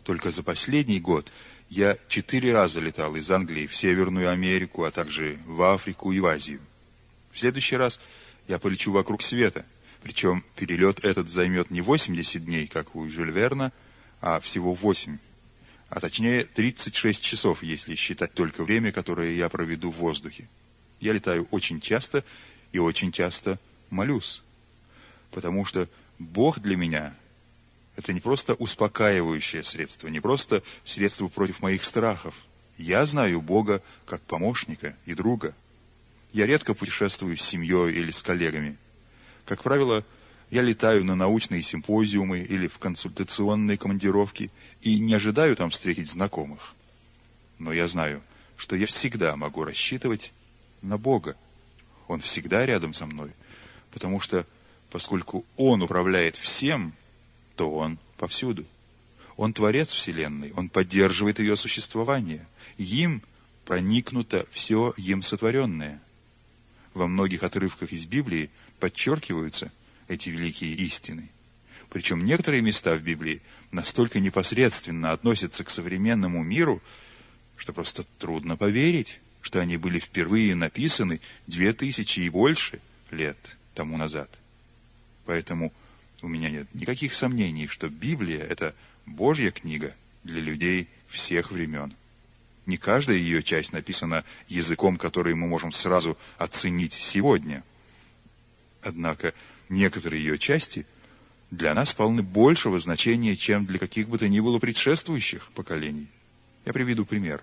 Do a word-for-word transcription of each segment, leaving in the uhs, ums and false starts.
Только за последний год я четыре раза летал из Англии в Северную Америку, а также в Африку и в Азию. В следующий раз я полечу вокруг света, причем перелет этот займет не восемьдесят дней, как у Жюль Верна, а всего восемь, а точнее тридцать шесть часов, если считать только время, которое я проведу в воздухе. Я летаю очень часто и очень часто молюсь, потому что Бог для меня — это не просто успокаивающее средство, не просто средство против моих страхов. Я знаю Бога как помощника и друга. Я редко путешествую с семьей или с коллегами. Как правило, я летаю на научные симпозиумы или в консультационные командировки и не ожидаю там встретить знакомых. Но я знаю, что я всегда могу рассчитывать на Бога. Он всегда рядом со мной, потому что, поскольку Он управляет всем, то Он повсюду. Он творец Вселенной, Он поддерживает ее существование. Им проникнуто все им сотворенное. Во многих отрывках из Библии подчеркиваются эти великие истины. Причем некоторые места в Библии настолько непосредственно относятся к современному миру, что просто трудно поверить, что они были впервые написаны две тысячи и больше лет тому назад. Поэтому у меня нет никаких сомнений, что Библия — это Божья книга для людей всех времен. Не каждая ее часть написана языком, который мы можем сразу оценить сегодня. Однако некоторые ее части для нас полны большего значения, чем для каких бы то ни было предшествующих поколений. Я приведу пример.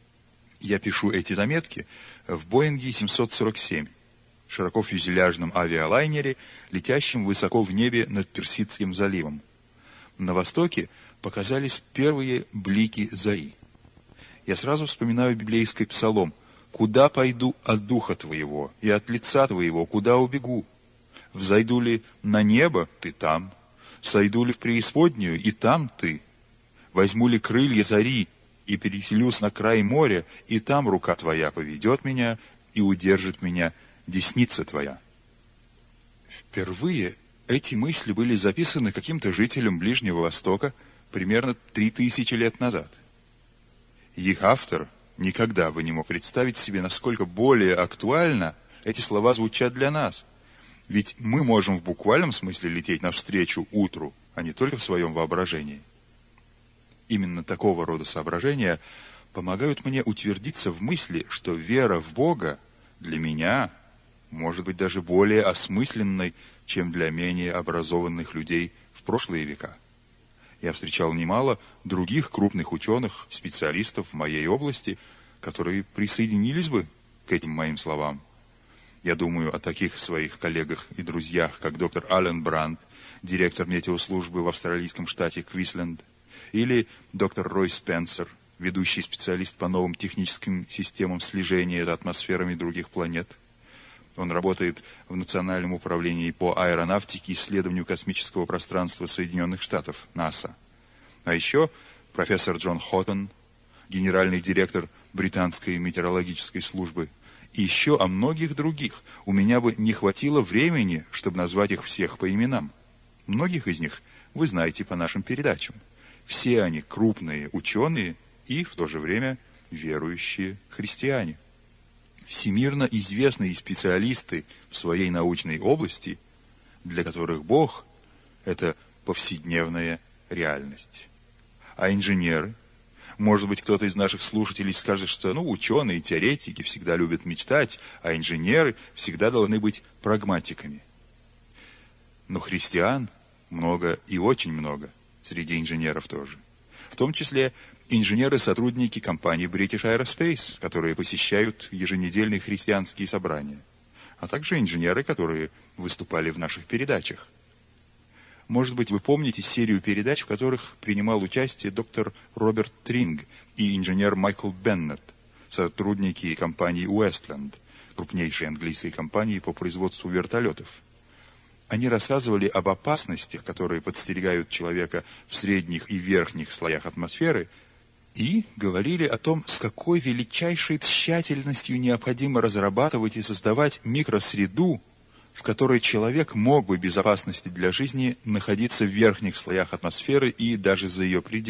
Я пишу эти заметки в Боинге семьсот сорок семь, широкофюзеляжном авиалайнере, летящем высоко в небе над Персидским заливом. На востоке показались первые блики зари. Я сразу вспоминаю библейский псалом: «Куда пойду от духа твоего, и от лица твоего куда убегу? Взойду ли на небо, ты там, сойду ли в преисподнюю, и там ты. Возьму ли крылья зари, и переселюсь на край моря, и там рука твоя поведет меня, и удержит меня десница твоя». Впервые эти мысли были записаны каким-то жителем Ближнего Востока примерно три тысячи лет назад. Их автор никогда бы не мог представить себе, насколько более актуально эти слова звучат для нас. Ведь мы можем в буквальном смысле лететь навстречу утру, а не только в своем воображении. Именно такого рода соображения помогают мне утвердиться в мысли, что вера в Бога для меня может быть даже более осмысленной, чем для менее образованных людей в прошлые века. Я встречал немало других крупных ученых, специалистов в моей области, которые присоединились бы к этим моим словам. Я думаю о таких своих коллегах и друзьях, как доктор Ален Бранд, директор метеослужбы в австралийском штате Квинсленд, или доктор Рой Спенсер, ведущий специалист по новым техническим системам слежения за атмосферами других планет. Он работает в Национальном управлении по аэронавтике и исследованию космического пространства Соединенных Штатов, НАСА. А еще профессор Джон Хоттон, генеральный директор британской метеорологической службы, и еще о многих других. У меня бы не хватило времени, чтобы назвать их всех по именам. Многих из них вы знаете по нашим передачам. Все они крупные ученые и в то же время верующие христиане. Всемирно известные специалисты в своей научной области, для которых Бог — это повседневная реальность. А инженеры? Может быть, кто-то из наших слушателей скажет, что ну, ученые, теоретики всегда любят мечтать, а инженеры всегда должны быть прагматиками. Но христиан много и очень много, среди инженеров тоже. В том числе инженеры-сотрудники компании British Aerospace, которые посещают еженедельные христианские собрания, а также инженеры, которые выступали в наших передачах. Может быть, вы помните серию передач, в которых принимал участие доктор Роберт Тринг и инженер Майкл Беннет, сотрудники компании Westland, крупнейшей английской компании по производству вертолетов. Они рассказывали об опасностях, которые подстерегают человека в средних и верхних слоях атмосферы, и говорили о том, с какой величайшей тщательностью необходимо разрабатывать и создавать микросреду, в которой человек мог бы без опасности для жизни находиться в верхних слоях атмосферы и даже за ее пределами.